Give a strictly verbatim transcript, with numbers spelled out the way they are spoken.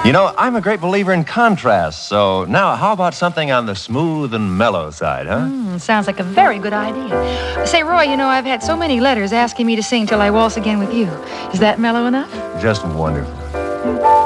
You know, I'm a great believer in contrast, so now how about something on the smooth and mellow side, huh? Mm, sounds like a very good idea. Say, Roy, you know, I've had so many letters asking me to sing Till I Waltz Again with You. Is that mellow enough? Just wonderful.